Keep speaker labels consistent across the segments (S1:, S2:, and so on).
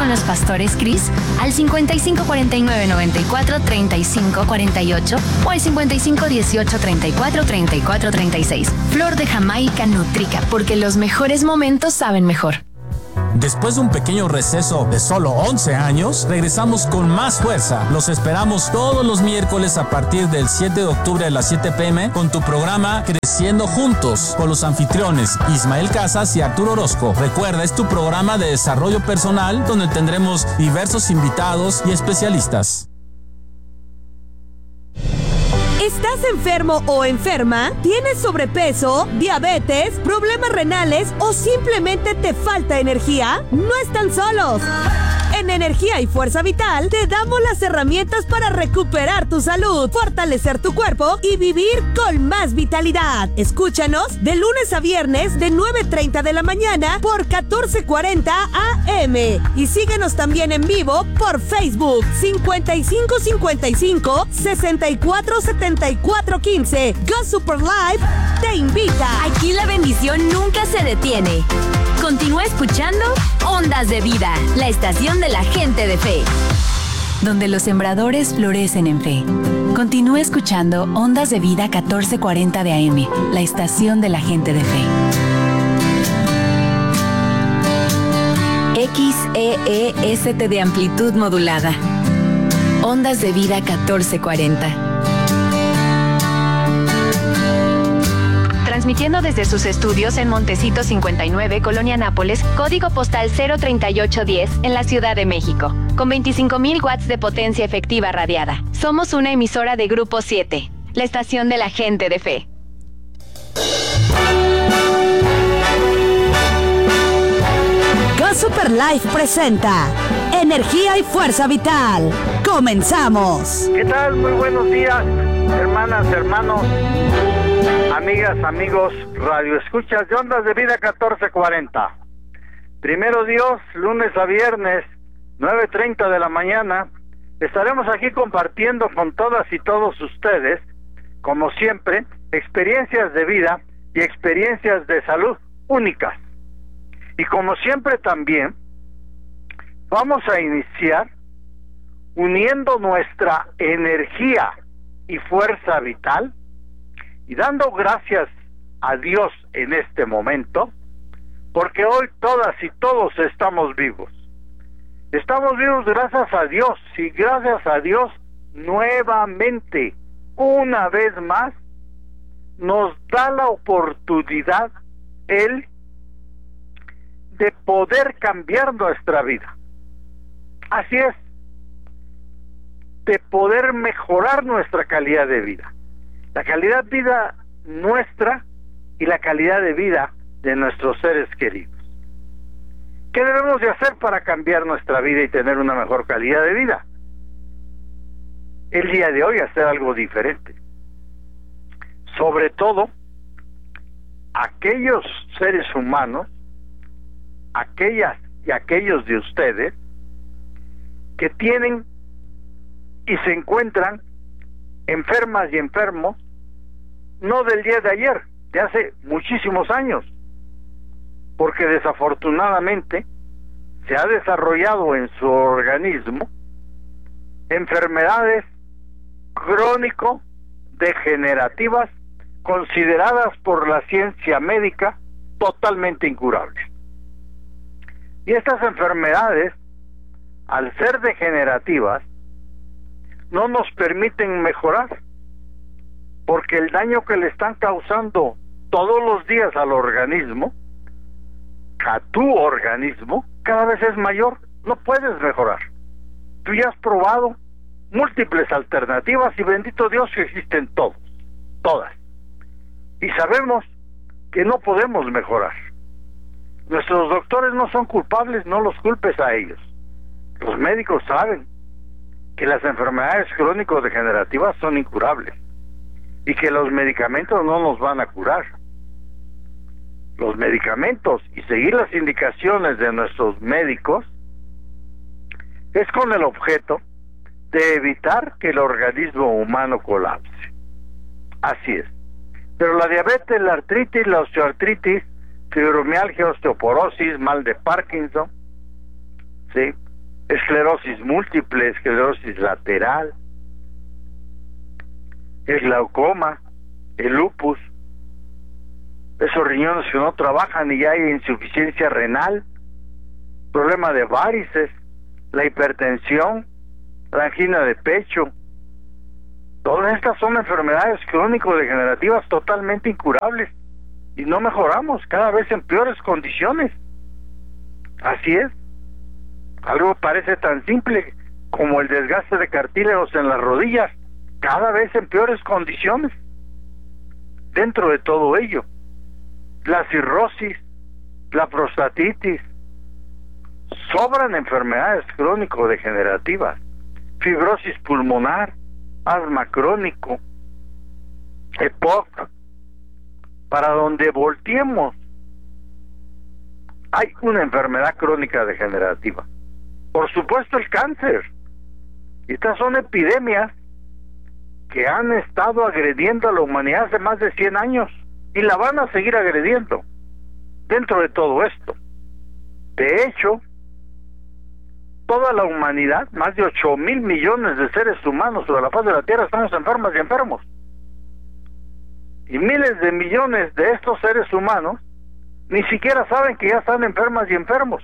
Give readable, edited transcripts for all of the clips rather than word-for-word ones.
S1: con los pastores Cris al 5549943548 o al 5518343436. Flor de Jamaica Nutrica, porque los mejores momentos saben mejor.
S2: Después de un pequeño receso de solo 11 años, regresamos con más fuerza. Los esperamos todos los miércoles a partir del 7 de octubre a las 7 p.m. con tu programa Creciendo Juntos, con los anfitriones Ismael Casas y Arturo Orozco. Recuerda, es tu programa de desarrollo personal donde tendremos diversos invitados y especialistas.
S3: ¿Estás enfermo o enferma? ¿Tienes sobrepeso, diabetes, problemas renales o simplemente te falta energía? No están solos. En Energía y Fuerza Vital te damos las herramientas para recuperar tu salud, fortalecer tu cuerpo y vivir con más vitalidad. Escúchanos de lunes a viernes de 9:30 de la mañana por 1440 AM. Y síguenos también en vivo por Facebook 5555 647415. Go Super Live te invita.
S1: Aquí la bendición nunca se detiene. Continúa escuchando Ondas de Vida, la estación de la gente de fe, donde los sembradores florecen en fe. Continúa escuchando Ondas de Vida 1440 de AM, la estación de la gente de fe. XEEST de amplitud modulada. Ondas de Vida 1440. Transmitiendo desde sus estudios en Montecito 59, Colonia Nápoles, código postal 03810, en la Ciudad de México, con 25,000 watts de potencia efectiva radiada. Somos una emisora de Grupo 7, la estación de la gente de fe.
S3: Go Super Life presenta Energía y Fuerza Vital. ¡Comenzamos!
S4: ¿Qué tal? Muy buenos días, hermanas, hermanos, amigas, amigos, radioescuchas de Ondas de Vida 1440. Primero Dios, lunes a viernes, 9:30 de la mañana, estaremos aquí compartiendo con todas y todos ustedes, como siempre, experiencias de vida y experiencias de salud únicas. Y como siempre también, vamos a iniciar uniendo nuestra energía y fuerza vital y dando gracias a Dios en este momento, porque hoy todas y todos estamos vivos. Estamos vivos gracias a Dios, y gracias a Dios nuevamente, una vez más, nos da la oportunidad Él de poder cambiar nuestra vida. Así es, de poder mejorar nuestra calidad de vida. La calidad de vida nuestra y la calidad de vida de nuestros seres queridos. ¿Qué debemos de hacer para cambiar nuestra vida y tener una mejor calidad de vida? El día de hoy hacer algo diferente. Sobre todo, aquellos seres humanos, aquellas y aquellos de ustedes que tienen y se encuentran enfermas y enfermos, no del día de ayer, de hace muchísimos años, porque desafortunadamente se ha desarrollado en su organismo enfermedades crónico-degenerativas consideradas por la ciencia médica totalmente incurables. Y estas enfermedades, al ser degenerativas, no nos permiten mejorar, porque el daño que le están causando todos los días al organismo, a tu organismo, cada vez es mayor. No puedes mejorar. Tú ya has probado múltiples alternativas y bendito Dios que existen todas. Y sabemos que no podemos mejorar. Nuestros doctores no son culpables, no los culpes a ellos. Los médicos saben que las enfermedades crónico-degenerativas son incurables y que los medicamentos no nos van a curar. Los medicamentos y seguir las indicaciones de nuestros médicos es con el objeto de evitar que el organismo humano colapse. Así es. Pero la diabetes, la artritis, la osteoartritis, fibromialgia, osteoporosis, mal de Parkinson, ¿sí?, esclerosis múltiple, esclerosis lateral, el glaucoma, el lupus, esos riñones que no trabajan y ya hay insuficiencia renal, problema de varices, la hipertensión, la angina de pecho. Todas estas son enfermedades crónico-degenerativas totalmente incurables y no mejoramos, cada vez en peores condiciones. Así es. Algo parece tan simple como el desgaste de cartílagos en las rodillas, cada vez en peores condiciones. Dentro de todo ello, la cirrosis, la prostatitis, sobran enfermedades crónico-degenerativas, fibrosis pulmonar, asma crónico, EPOC. Para donde volteemos hay una enfermedad crónica degenerativa. Por supuesto el cáncer. Estas son epidemias que han estado agrediendo a la humanidad hace más de 100 años y la van a seguir agrediendo dentro de todo esto. De hecho, toda la humanidad, más de 8,000 millones de seres humanos sobre la faz de la Tierra, estamos enfermas y enfermos. Y miles de millones de estos seres humanos ni siquiera saben que ya están enfermas y enfermos.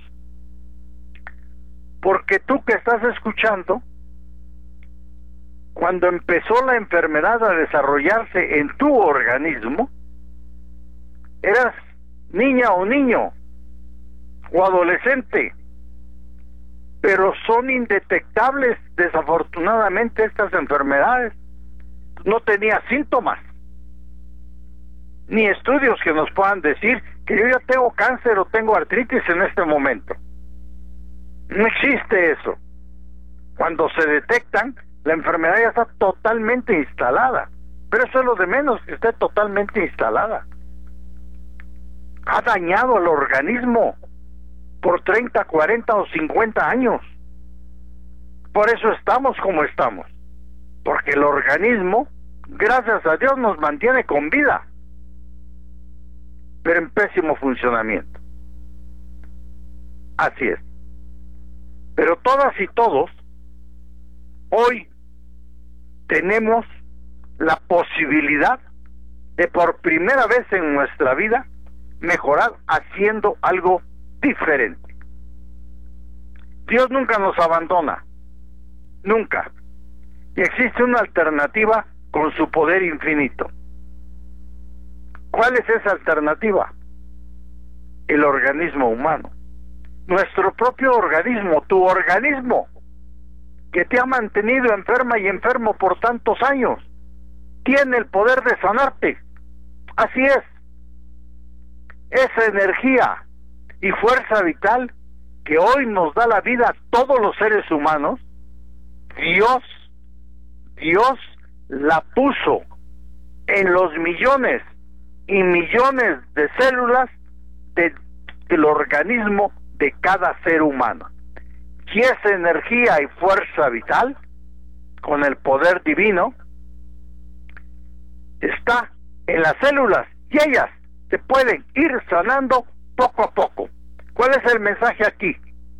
S4: Porque tú que estás escuchando, cuando empezó la enfermedad a desarrollarse en tu organismo, eras niña o niño o adolescente, pero son indetectables desafortunadamente estas enfermedades. No tenía síntomas ni estudios que nos puedan decir que yo ya tengo cáncer o tengo artritis en este momento. No existe eso. Cuando se detectan, la enfermedad ya está totalmente instalada, pero eso es lo de menos, que esté totalmente instalada. Ha dañado al organismo por 30, 40 o 50 años. Por eso estamos como estamos, porque el organismo, gracias a Dios, nos mantiene con vida, pero en pésimo funcionamiento. Así es. Pero todas y todos hoy tenemos la posibilidad de por primera vez en nuestra vida mejorar haciendo algo diferente. Dios nunca nos abandona, nunca. Y existe una alternativa con su poder infinito. ¿Cuál es esa alternativa? El organismo humano. Nuestro propio organismo, tu organismo, que te ha mantenido enferma y enfermo por tantos años, tiene el poder de sanarte. Así es. Esa energía y fuerza vital que hoy nos da la vida a todos los seres humanos, Dios la puso en los millones y millones de células del organismo de cada ser humano. Y esa energía y fuerza vital, con el poder divino, está en las células y ellas se pueden ir sanando poco a poco. ¿Cuál es el mensaje aquí?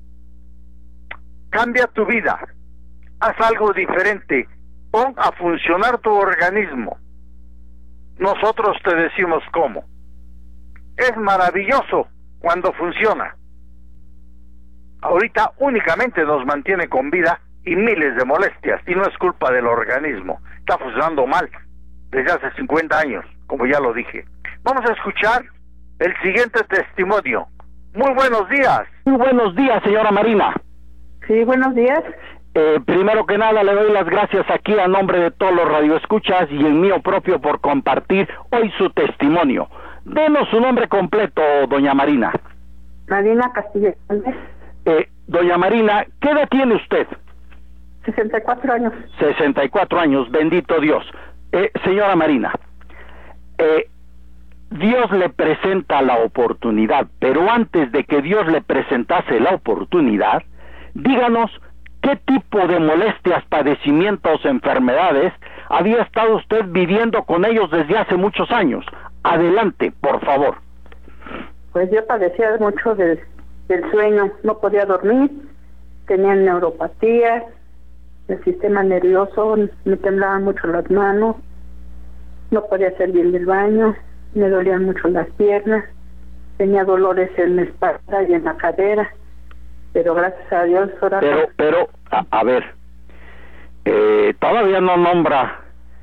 S4: Cambia tu vida, haz algo diferente, pon a funcionar tu organismo. Nosotros te decimos cómo. Es maravilloso cuando funciona. Ahorita únicamente nos mantiene con vida y miles de molestias, y no es culpa del organismo. Está funcionando mal desde hace 50 años, como ya lo dije. Vamos a escuchar el siguiente testimonio. Muy buenos días.
S5: Muy buenos días, señora Marina.
S6: Sí, buenos días.
S5: Primero que nada le doy las gracias aquí a nombre de todos los radioescuchas y el mío propio por compartir hoy su testimonio. Denos su nombre completo, doña Marina.
S6: Marina Castillo.
S5: Doña Marina, ¿qué edad tiene usted?
S6: 64 años.
S5: 64 años, bendito Dios. Señora Marina, Dios le presenta la oportunidad, pero antes de que Dios le presentase la oportunidad, díganos qué tipo de molestias, padecimientos, enfermedades había estado usted viviendo con ellos desde hace muchos años. Adelante, por favor.
S6: Pues yo padecía mucho del sueño, no podía dormir, tenía neuropatía, el sistema nervioso, me temblaban mucho las manos, no podía hacer bien del baño, me dolían mucho las piernas, tenía dolores en la espalda y en la cadera, pero gracias a Dios ahora...
S5: Pero, a ver, todavía no nombra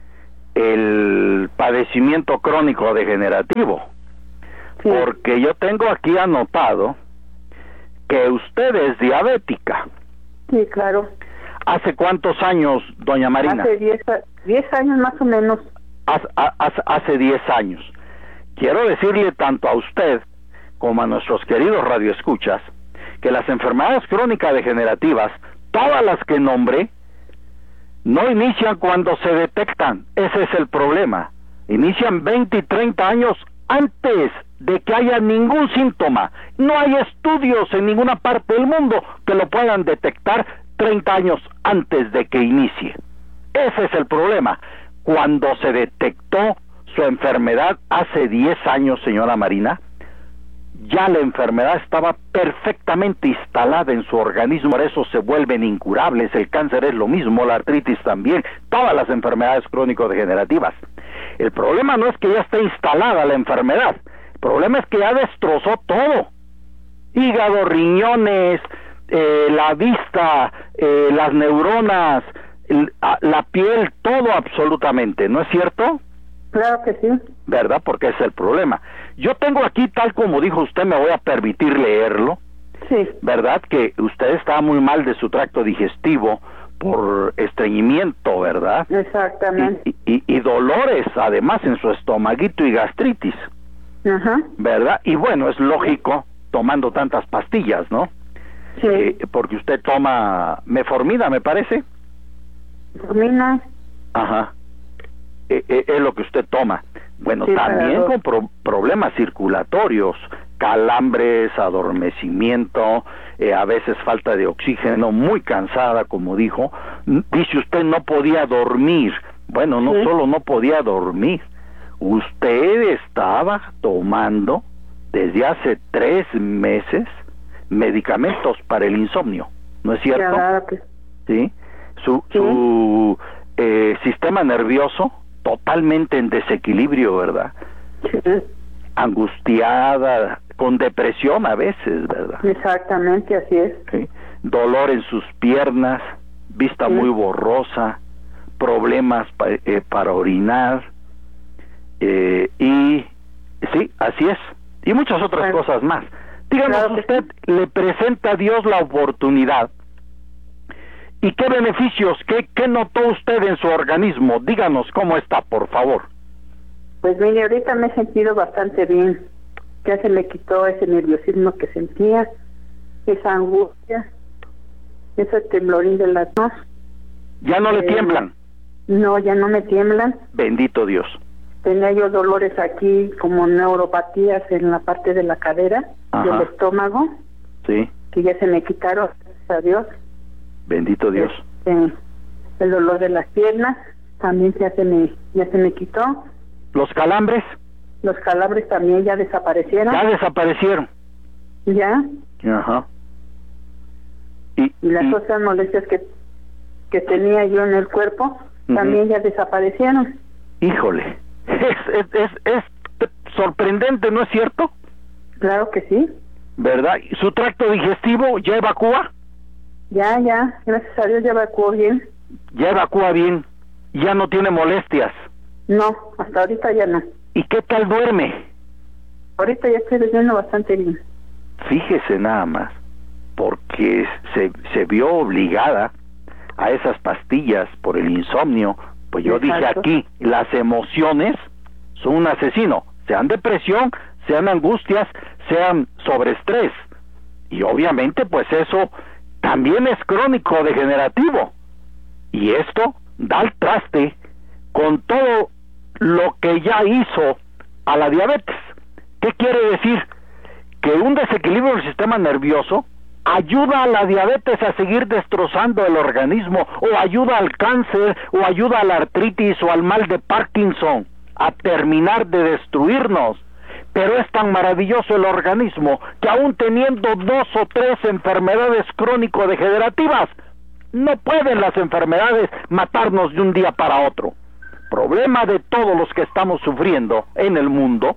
S5: el padecimiento crónico degenerativo, sí, porque yo tengo aquí anotado que usted es diabética.
S6: Sí, claro.
S5: ¿Hace cuántos años, doña Marina?
S6: Hace 10 años más o menos.
S5: Hace 10 años. Quiero decirle tanto a usted como a nuestros queridos radioescuchas que las enfermedades crónicas degenerativas, todas las que nombré, no inician cuando se detectan. Ese es el problema. Inician 20 y 30 años antes de que haya ningún síntoma. No hay estudios en ninguna parte del mundo que lo puedan detectar 30 años antes de que inicie. Ese es el problema. Cuando se detectó su enfermedad hace 10 años, señora Marina, ya la enfermedad estaba perfectamente instalada en su organismo, por eso se vuelven incurables. El cáncer es lo mismo, la artritis también, todas las enfermedades crónico-degenerativas. El problema no es que ya esté instalada la enfermedad, el problema es que ya destrozó todo: hígado, riñones, la vista, las neuronas, la piel, todo absolutamente, ¿no es cierto?
S6: Claro que sí.
S5: ¿Verdad? Porque es el problema. Yo tengo aquí, tal como dijo usted, me voy a permitir leerlo.
S6: Sí.
S5: ¿Verdad? Que usted está muy mal de su tracto digestivo por estreñimiento, ¿verdad?
S6: Exactamente.
S5: Y dolores, además, en su estomaguito y gastritis.
S6: Ajá.
S5: ¿Verdad? Y bueno, es lógico, tomando tantas pastillas, ¿no?
S6: Sí.
S5: Porque usted toma metformina, me parece.
S6: Metformina.
S5: Ajá. Es lo que usted toma. Bueno,
S6: sí,
S5: también con problemas circulatorios, calambres, adormecimiento, a veces falta de oxígeno, muy cansada, como dijo. Dice usted no podía dormir. Bueno, no solo no podía dormir, usted estaba tomando desde hace 3 meses medicamentos para el insomnio, ¿no es cierto?
S6: Claro que
S5: sí. Su sistema nervioso totalmente en desequilibrio, ¿verdad?
S6: Sí.
S5: Angustiada, con depresión a veces, ¿verdad?
S6: Exactamente, así es.
S5: ¿Sí? Dolor en sus piernas, vista muy borrosa, problemas para orinar, y sí, así es, y muchas otras cosas más. Díganos,
S6: claro,
S5: usted le presenta a Dios la oportunidad. ¿Y qué beneficios, qué notó usted en su organismo? Díganos cómo está, por favor.
S6: Pues mire, ahorita me he sentido bastante bien. Ya se me quitó ese nerviosismo que sentía, esa angustia, ese temblorín de las manos.
S5: ¿Ya no le tiemblan?
S6: No, ya no me tiemblan.
S5: Bendito Dios.
S6: Tenía yo dolores aquí, como neuropatías en la parte de la cadera, del estómago.
S5: Sí.
S6: Que ya se me quitaron, gracias a Dios.
S5: Bendito Dios.
S6: El dolor de las piernas también ya se me quitó.
S5: ¿Los calambres?
S6: Los calambres también ya desaparecieron.
S5: Ya desaparecieron.
S6: Ya.
S5: Ajá.
S6: Y las otras molestias que tenía yo en el cuerpo también ya desaparecieron.
S5: Híjole, es sorprendente, ¿no es cierto?
S6: Claro que sí.
S5: ¿Verdad? ¿Su tracto digestivo ya evacúa?
S6: Ya, gracias a Dios ya evacuó bien.
S5: Ya evacúa bien, ya no tiene molestias.
S6: No, hasta ahorita ya no.
S5: ¿Y qué tal duerme?
S6: Ahorita ya estoy durmiendo bastante bien.
S5: Fíjese nada más, porque se vio obligada a esas pastillas por el insomnio. Pues yo dije aquí, las emociones son un asesino, sean depresión, sean angustias, sean sobreestrés. Y obviamente pues eso también es crónico degenerativo. Y esto da al traste con todo lo que ya hizo a la diabetes. ¿Qué quiere decir? Que un desequilibrio del sistema nervioso ayuda a la diabetes a seguir destrozando el organismo, o ayuda al cáncer, o ayuda a la artritis o al mal de Parkinson a terminar de destruirnos. Pero es tan maravilloso el organismo que aún teniendo 2 o 3 enfermedades crónico-degenerativas, no pueden las enfermedades matarnos de un día para otro. Problema de todos los que estamos sufriendo en el mundo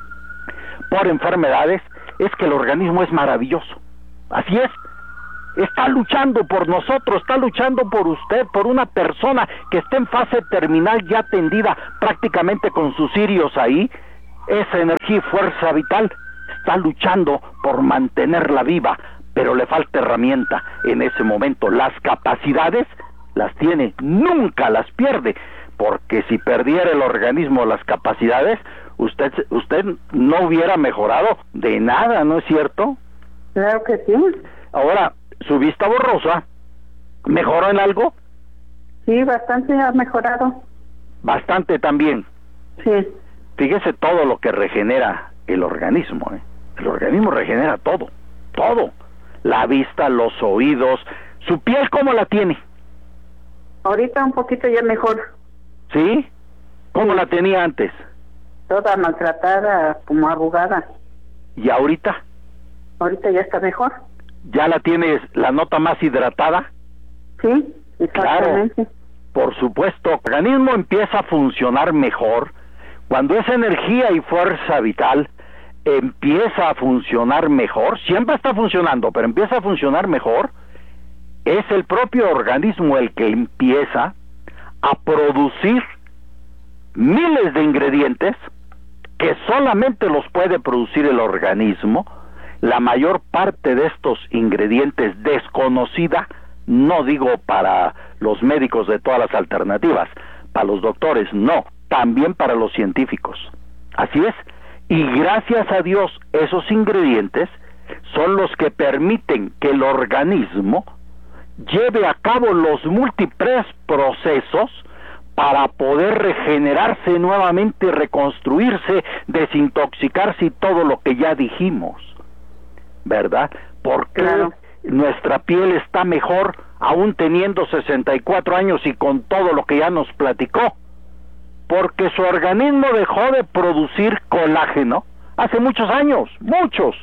S5: por enfermedades es que el organismo es maravilloso. Así es. Está luchando por nosotros, está luchando por usted, por una persona que está en fase terminal ya atendida prácticamente con sus cirios ahí. Esa energía y fuerza vital está luchando por mantenerla viva, pero le falta herramienta en ese momento. Las capacidades las tiene, nunca las pierde, porque si perdiera el organismo las capacidades, usted no hubiera mejorado de nada, ¿no es cierto?
S6: Claro que sí.
S5: Ahora, ¿su vista borrosa mejoró en algo?
S6: Sí, bastante ha mejorado.
S5: Bastante también.
S6: Sí.
S5: Fíjese todo lo que regenera el organismo, ¿eh? El organismo regenera todo, todo. La vista, los oídos. ¿Su piel cómo la tiene?
S6: Ahorita un poquito ya mejor.
S5: ¿Sí? ¿Cómo la tenía antes?
S6: Toda maltratada, como arrugada.
S5: ¿Y ahorita?
S6: Ahorita ya está mejor.
S5: ¿Ya la tienes, la nota más hidratada?
S6: Sí, exactamente.
S5: Claro, por supuesto. El organismo empieza a funcionar mejor cuando esa energía y fuerza vital empieza a funcionar mejor. Siempre está funcionando, pero empieza a funcionar mejor. Es el propio organismo el que empieza a producir miles de ingredientes que solamente los puede producir el organismo. La mayor parte de estos ingredientes desconocida, no digo para los médicos de todas las alternativas, para los doctores no, también para los científicos. Así es, y gracias a Dios esos ingredientes son los que permiten que el organismo lleve a cabo los múltiples procesos para poder regenerarse nuevamente, reconstruirse, desintoxicarse y todo lo que ya dijimos, ¿verdad? Porque claro, nuestra piel está mejor aún teniendo 64 años y con todo lo que ya nos platicó, porque su organismo dejó de producir colágeno hace muchos años, muchos,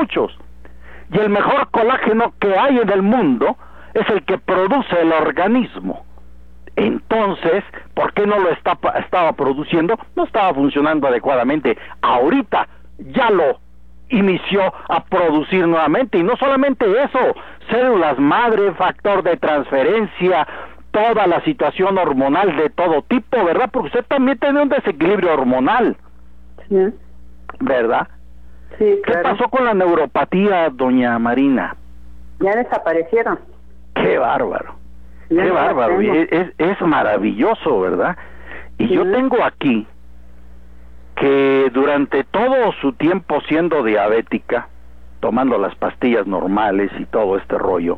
S5: y el mejor colágeno que hay en el mundo es el que produce el organismo. Entonces, ¿por qué no lo estaba produciendo? No estaba funcionando adecuadamente. Ahorita ya lo inició a producir nuevamente, y no solamente eso, células madre, factor de transferencia, toda la situación hormonal de todo tipo, ¿verdad? Porque usted también tiene un desequilibrio hormonal,
S6: sí,
S5: ¿verdad?
S6: Sí, claro.
S5: ¿Qué pasó con la neuropatía, doña Marina?
S6: Ya desaparecieron.
S5: ¡Qué bárbaro!
S6: Ya
S5: ¡Qué bárbaro! Es maravilloso, ¿verdad? Y sí, yo tengo aquí que durante todo su tiempo siendo diabética, tomando las pastillas normales y todo este rollo,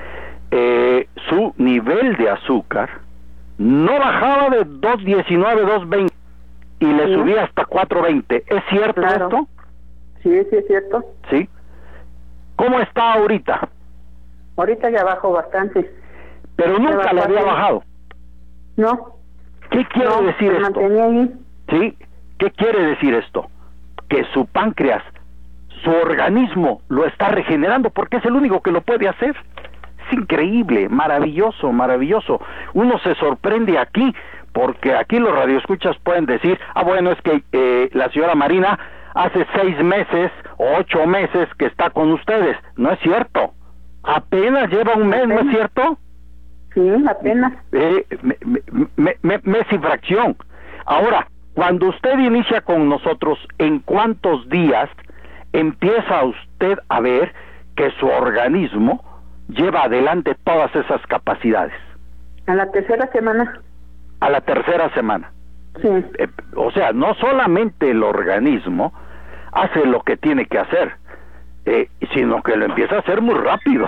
S5: su nivel de azúcar no bajaba de 219, 220 y le
S6: sí,
S5: subía hasta 420. ¿Es cierto
S6: claro,
S5: esto?
S6: Sí, es cierto.
S5: ¿Sí? ¿Cómo está ahorita?
S6: Ahorita ya bajó bastante.
S5: Pero nunca le había bajado.
S6: No.
S5: ¿Qué quiere decir esto?
S6: Mantenía ahí.
S5: ¿Sí? ¿Qué quiere decir esto? Que su páncreas, su organismo lo está regenerando porque es el único que lo puede hacer. Es increíble, maravilloso, maravilloso. Uno se sorprende aquí porque aquí los radioescuchas pueden decir, bueno, es que la señora Marina hace 6 meses o 8 meses que está con ustedes. No es cierto. Apenas lleva un mes, ¿no es cierto?
S6: Sí, apenas.
S5: Mes y fracción. Ahora, cuando usted inicia con nosotros, ¿en cuántos días empieza usted a ver que su organismo lleva adelante todas esas capacidades?
S6: A la 3ª semana.
S5: A la 3ª semana.
S6: Sí.
S5: O sea, no solamente el organismo hace lo que tiene que hacer, sino que lo empieza a hacer muy rápido.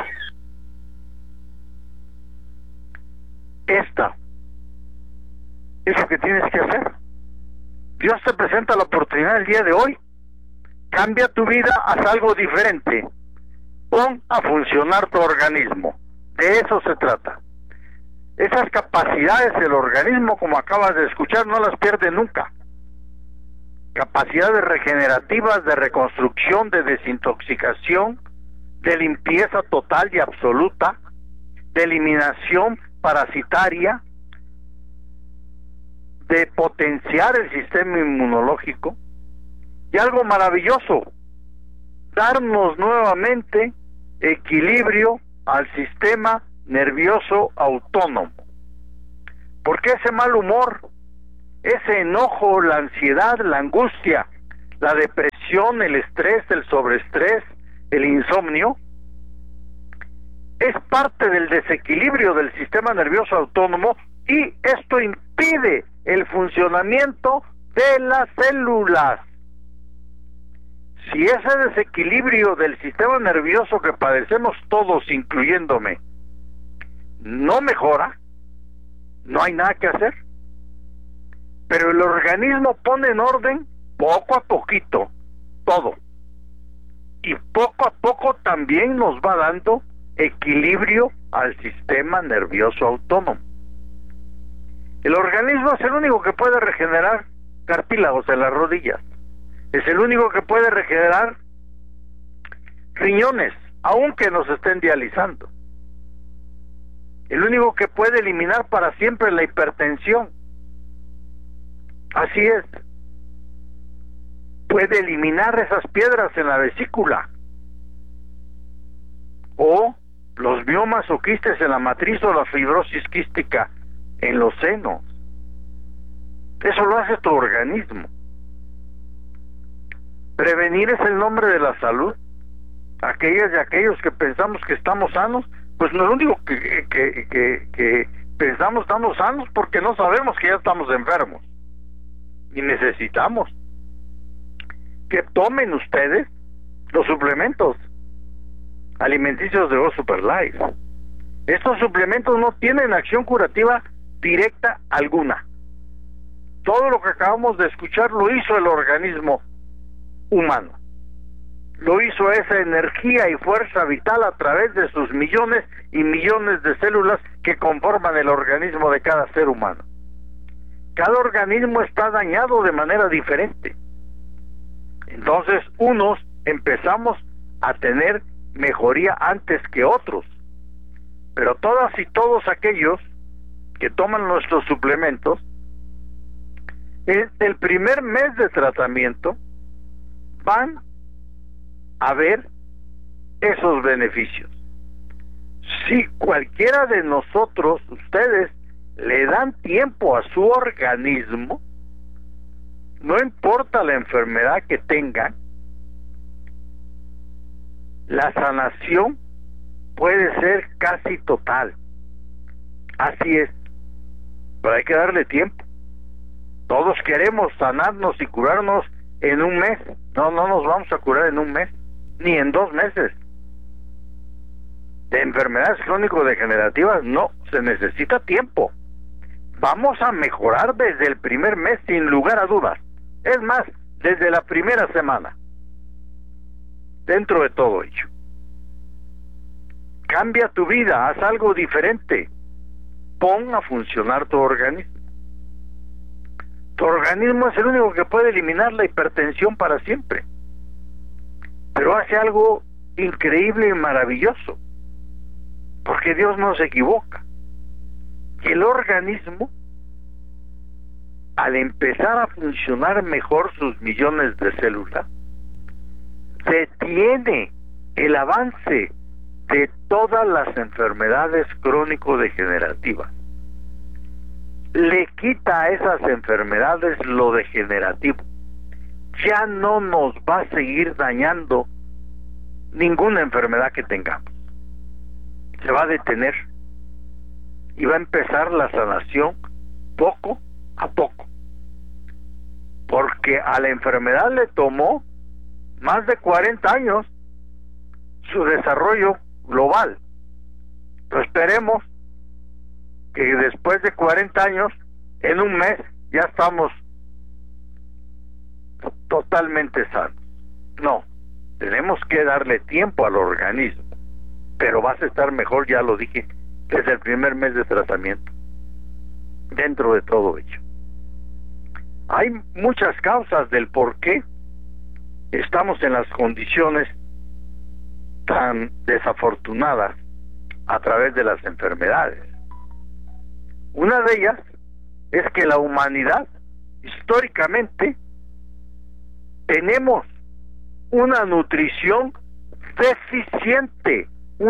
S4: Esta es lo que tienes que hacer. Dios te presenta la oportunidad el día de hoy. Cambia tu vida, haz algo diferente. Pon a funcionar tu organismo. De eso se trata. Esas capacidades del organismo, como acabas de escuchar, no las pierde nunca. capacidades regenerativas, de reconstrucción, de desintoxicación, de limpieza total y absoluta, de eliminación parasitaria, de potenciar el sistema inmunológico, y algo maravilloso, darnos nuevamente equilibrio al sistema nervioso autónomo. Porque ese mal humor, ese enojo, la ansiedad, la angustia, la depresión, el estrés, el sobreestrés, el insomnio, es parte del desequilibrio del sistema nervioso autónomo, y esto impide el funcionamiento de las células. Si ese desequilibrio del sistema nervioso que padecemos todos, incluyéndome, no mejora, no hay nada que hacer. Pero el organismo pone en orden poco a poquito todo, y poco a poco también nos va dando equilibrio al sistema nervioso autónomo. El organismo es el único que puede regenerar cartílagos en las rodillas, es el único que puede regenerar riñones, aunque nos estén dializando, el único que puede eliminar para siempre la hipertensión. Así es, puede eliminar esas piedras en la vesícula, o los miomas o quistes en la matriz, o la fibrosis quística en los senos. Eso lo hace tu organismo. Prevenir es el nombre de la salud. Aquellas y aquellos que pensamos que estamos sanos, pues no es lo único que pensamos estamos sanos, porque no sabemos que ya estamos enfermos y necesitamos que tomen ustedes los suplementos alimenticios de Go Super Life. Estos suplementos no tienen acción curativa directa alguna. Todo lo que acabamos de escuchar lo hizo el organismo humano. Lo hizo esa energía y fuerza vital a través de sus millones y millones de células que conforman el organismo de cada ser humano. Cada organismo está dañado de manera diferente. Entonces, unos empezamos a tener mejoría antes que otros. Pero todas y todos aquellos que toman nuestros suplementos, en el primer mes de tratamiento van a ver esos beneficios. Si cualquiera de nosotros, ustedes, le dan tiempo a su organismo, no importa la enfermedad que tengan, la sanación puede ser casi total. Así es, pero hay que darle tiempo. Todos queremos sanarnos y curarnos en un mes. No nos vamos a curar en un mes, ni en 2 meses. De enfermedades crónico-degenerativas no, se necesita tiempo. Vamos a mejorar desde el primer mes, sin lugar a dudas. Es más, desde la primera semana. Dentro de todo ello, cambia tu vida, haz algo diferente, pon a funcionar tu organismo. Tu organismo es el único que puede eliminar la hipertensión para siempre, pero hace algo increíble y maravilloso, porque Dios no se equivoca. El organismo, al empezar a funcionar mejor sus millones de células, detiene el avance de todas las enfermedades crónico-degenerativas. Le quita a esas enfermedades lo degenerativo. Ya no nos va a seguir dañando ninguna enfermedad que tengamos. Se va a detener y va a empezar la sanación poco a poco, porque a la enfermedad le tomó más de 40 años su desarrollo global. Pero esperemos que después de 40 años, en un mes, ya estamos totalmente sanos. No, tenemos que darle tiempo al organismo, pero vas a estar mejor, ya lo dije, desde el primer mes de tratamiento. Dentro de todo ello, Hay muchas causas del por qué estamos en las condiciones tan desafortunadas a través de las enfermedades. Una de ellas es que la humanidad, históricamente, tenemos una nutrición deficiente,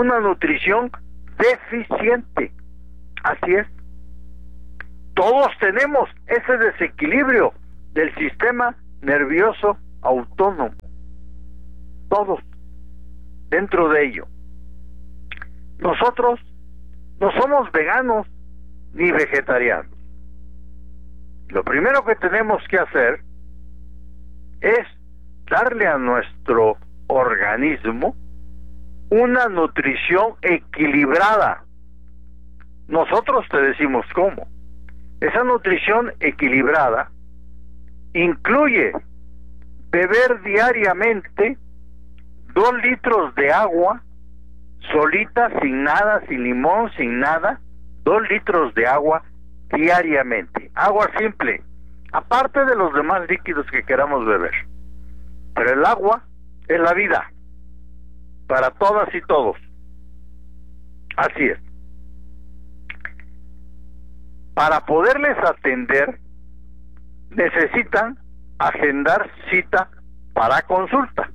S4: así es. Todos tenemos ese desequilibrio del sistema nervioso autónomo, todos dentro de ello. Nosotros no somos veganos ni vegetarianos. Lo primero que tenemos que hacer es darle a nuestro organismo una nutrición equilibrada. Nosotros te decimos cómo. Esa nutrición equilibrada incluye beber diariamente 2 litros de agua solita, sin nada, sin limón, sin nada, 2 litros de agua diariamente. Agua simple, aparte de los demás líquidos que queramos beber. Pero el agua es la vida para todas y todos. Así es. Para poderles atender, necesitan agendar cita para consulta.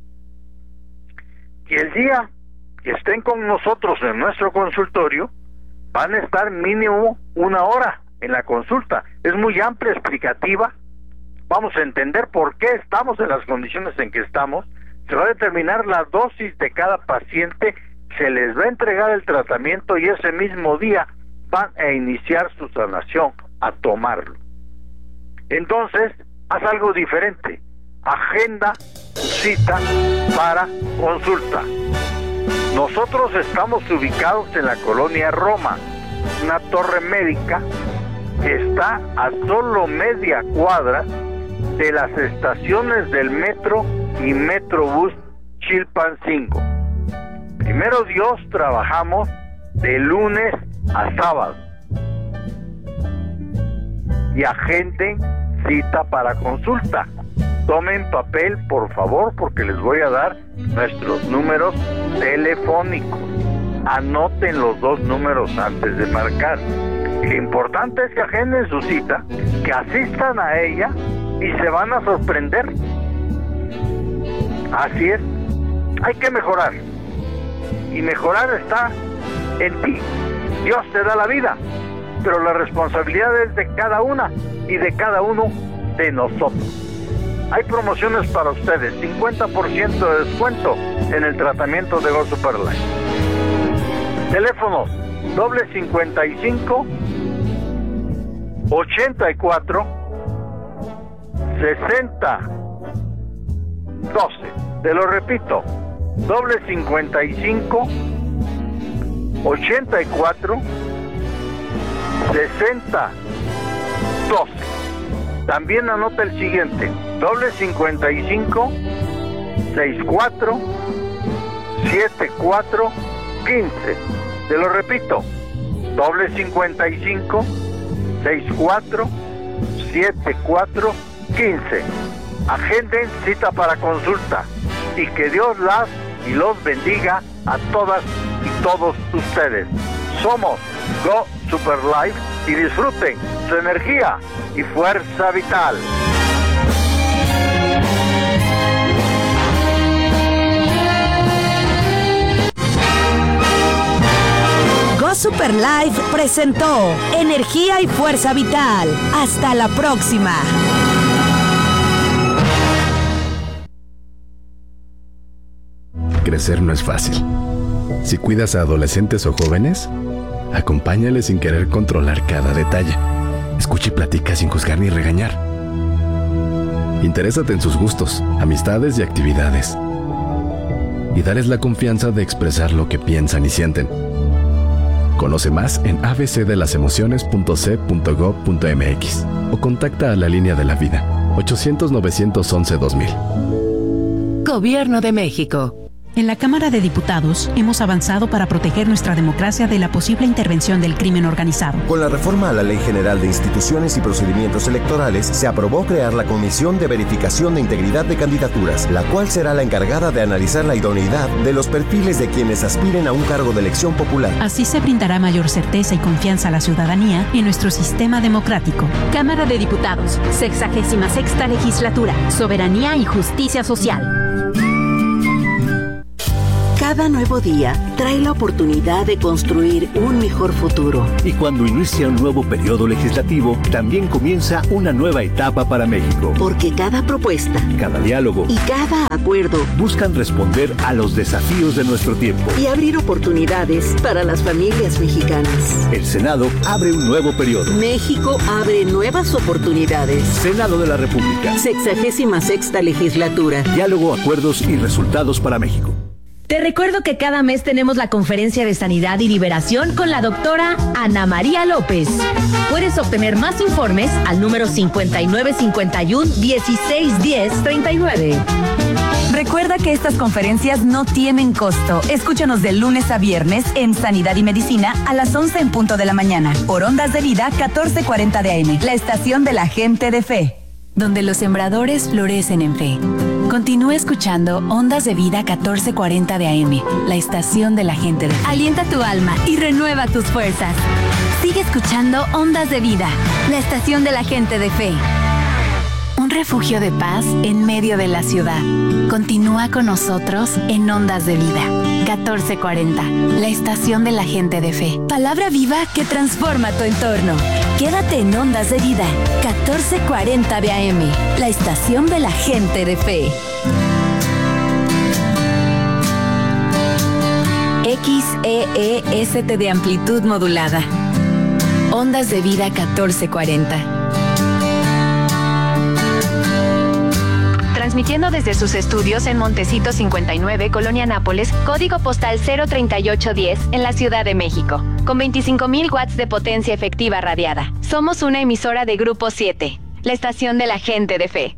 S4: Y el día que estén con nosotros en nuestro consultorio, van a estar mínimo 1 hora en la consulta. Es muy amplia, explicativa. Vamos a entender por qué estamos en las condiciones en que estamos. Se va a determinar la dosis de cada paciente, se les va a entregar el tratamiento y ese mismo día van a iniciar su sanación, a tomarlo. Entonces, haz algo diferente. Agenda cita para consulta. Nosotros estamos ubicados en la colonia Roma, una torre médica que está a solo media cuadra de las estaciones del metro y Metrobús Chilpancingo. Primero Dios, trabajamos de lunes a sábado. Y agenden cita para consulta. Tomen papel, por favor, porque les voy a dar nuestros números telefónicos. Anoten los 2 números antes de marcar. Lo importante es que agenden su cita, que asistan a ella y se van a sorprender. Así es. Hay que mejorar. Y mejorar está en ti. Dios te da la vida, pero la responsabilidad es de cada una y de cada uno de nosotros. Hay promociones para ustedes, 50% de descuento en el tratamiento de Go Super Life. Teléfonos +55 84 60 12. Te lo repito, +55 84 60 12. También anota el siguiente, +55 64 74 15. Te lo repito, +55 64 74 15. Agenden cita para consulta y que Dios las y los bendiga a todas y todos ustedes. Somos Go Super Life y disfruten su energía y fuerza vital.
S3: Go Super Life presentó Energía y Fuerza Vital. Hasta la próxima.
S7: Crecer no es fácil. Si cuidas a adolescentes o jóvenes, acompáñales sin querer controlar cada detalle. Escucha y platica sin juzgar ni regañar. Interésate en sus gustos, amistades y actividades. Y dales la confianza de expresar lo que piensan y sienten. Conoce más en abcdelasemociones.c.gov.mx o contacta a la línea de la vida 800-911-2000.
S1: Gobierno de México.
S8: En la Cámara de Diputados hemos avanzado para proteger nuestra democracia de la posible intervención del crimen organizado.
S9: Con la reforma a la Ley General de Instituciones y Procedimientos Electorales, se aprobó crear la Comisión de Verificación de Integridad de Candidaturas, la cual será la encargada de analizar la idoneidad de los perfiles de quienes aspiren a un cargo de elección popular.
S8: Así se brindará mayor certeza y confianza a la ciudadanía en nuestro sistema democrático.
S1: Cámara de Diputados, 66ª Legislatura, Soberanía y Justicia Social.
S10: Cada nuevo día trae la oportunidad de construir un mejor futuro.
S11: Y cuando inicia un nuevo periodo legislativo, también comienza una nueva etapa para México.
S10: Porque cada propuesta,
S11: cada diálogo
S10: y cada acuerdo
S11: buscan responder a los desafíos de nuestro tiempo
S10: y abrir oportunidades para las familias mexicanas.
S11: El Senado abre un nuevo periodo.
S10: México abre nuevas oportunidades.
S11: Senado de la República.
S10: 66ª Legislatura.
S11: Diálogo, acuerdos y resultados para México.
S1: Te recuerdo que cada mes tenemos la conferencia de sanidad y liberación con la doctora Ana María López. Puedes obtener más informes al número 5951-1610-39.
S12: Recuerda que estas conferencias no tienen costo. Escúchanos de lunes a viernes en Sanidad y Medicina a las 11 en punto de la mañana. Por Ondas de Vida 1440 de AM, la estación de la gente de fe.
S1: Donde los sembradores florecen en fe. Continúa escuchando Ondas de Vida 1440 de AM, la estación de la gente de fe. Alienta tu alma y renueva tus fuerzas. Sigue escuchando Ondas de Vida, la estación de la gente de fe. Un refugio de paz en medio de la ciudad. Continúa con nosotros en Ondas de Vida 1440, la estación de la gente de fe. Palabra viva que transforma tu entorno. Quédate en Ondas de Vida 1440 de AM, la estación de la gente de fe. XEEST de amplitud modulada. Ondas de Vida 1440. Transmitiendo desde sus estudios en Montecito 59, Colonia Nápoles, código postal 03810 en la Ciudad de México, con 25,000 watts de potencia efectiva radiada. Somos una emisora de Grupo 7, la estación de la gente de fe.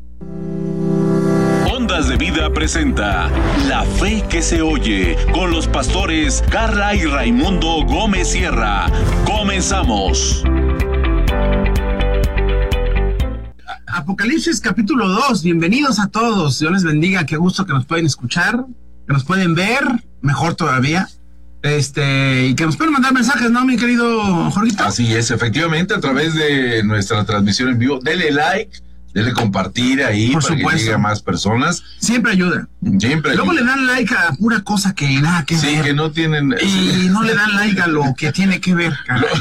S13: Ondas de Vida presenta La Fe que se oye con los pastores Carla y Raimundo Gómez Sierra. Comenzamos.
S14: Apocalipsis capítulo 2, bienvenidos a todos, Dios les bendiga, qué gusto que nos pueden escuchar, que nos pueden ver, mejor todavía, y que nos pueden mandar mensajes, ¿no, mi querido Jorgito?
S15: Así es, efectivamente, a través de nuestra transmisión en vivo, dele like, dele compartir ahí,
S14: por
S15: para
S14: supuesto,
S15: que llegue a más personas.
S14: Siempre ayuda.
S15: Siempre
S14: luego
S15: ayuda.
S14: Le dan like a pura cosa que nada que ver.
S15: Sí, que no tienen...
S14: Y no le dan like a lo que tiene que ver,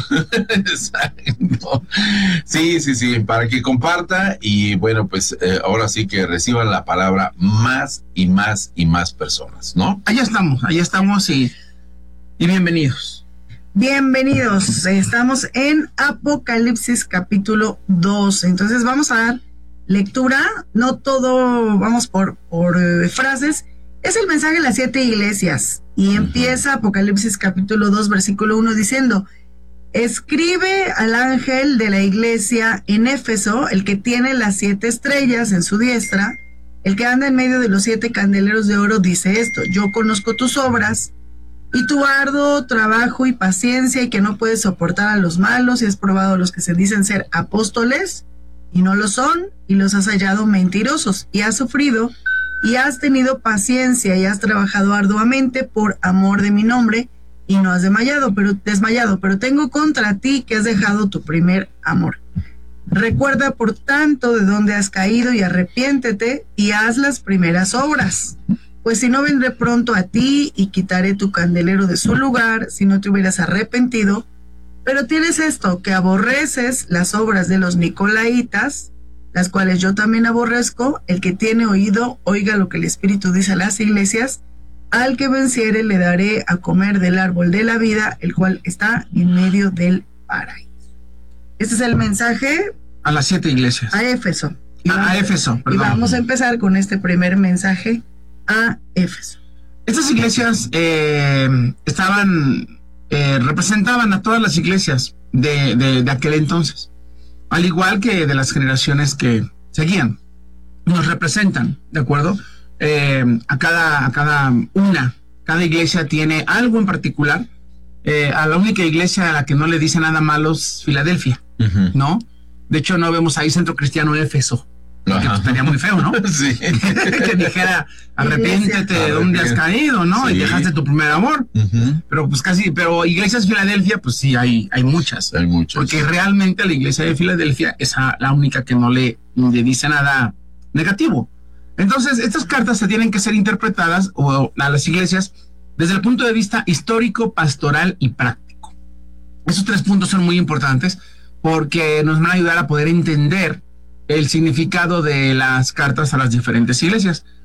S15: Exacto. Sí, para que comparta y bueno, pues ahora sí que reciban la palabra más y más y más personas, ¿no?
S14: Ahí estamos y bienvenidos.
S16: Bienvenidos, estamos en Apocalipsis capítulo 2, entonces vamos a dar lectura, no todo vamos por frases, es el mensaje de las 7 iglesias y empieza Apocalipsis capítulo 2 versículo 1 diciendo: escribe al ángel de la iglesia en Éfeso, el que tiene las 7 estrellas en su diestra, el que anda en medio de los 7 candeleros de oro, dice esto: yo conozco tus obras y tu arduo trabajo y paciencia, y que no puedes soportar a los malos, y has probado a los que se dicen ser apóstoles y no lo son, y los has hallado mentirosos, y has sufrido y has tenido paciencia y has trabajado arduamente por amor de mi nombre y no has desmayado, pero tengo contra ti que has dejado tu primer amor. Recuerda por tanto de dónde has caído y arrepiéntete y haz las primeras obras. Pues si no, vendré pronto a ti y quitaré tu candelero de su lugar si no te hubieras arrepentido. Pero tienes esto, que aborreces las obras de los nicolaitas, las cuales yo también aborrezco. El que tiene oído, oiga lo que el Espíritu dice a las iglesias. Al que venciere le daré a comer del árbol de la vida, el cual está en medio del paraíso. Este es el mensaje
S14: a las 7 iglesias.
S16: A Éfeso.
S14: A Éfeso, perdón.
S16: Y vamos a empezar con este primer mensaje a Éfeso.
S14: Estas iglesias representaban a todas las iglesias de aquel entonces, al igual que de las generaciones que seguían. Nos representan, ¿de acuerdo? cada iglesia tiene algo en particular. A la única iglesia a la que no le dice nada malo es Filadelfia, ¿no? De hecho, no vemos ahí Centro Cristiano Éfeso, porque pues, estaría muy feo, ¿no? Sí. Que dijera, arrepiéntete de dónde has caído, ¿no? Sí. Y dejaste tu primer amor. Pero pues pero iglesias Filadelfia, pues sí, hay muchas. Hay muchas. Porque realmente la iglesia de Filadelfia es la única que no le dice nada negativo. Entonces, estas cartas se tienen que ser interpretadas a las iglesias desde el punto de vista histórico, pastoral y práctico. Esos 3 puntos son muy importantes porque nos van a ayudar a poder entender el significado de las cartas a las diferentes iglesias.